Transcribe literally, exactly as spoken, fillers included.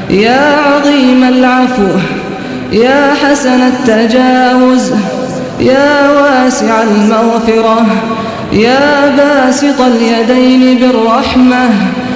يا عظيم العفو يا حسن التجاوز يا واسع المغفرة يا باسط اليدين بالرحمة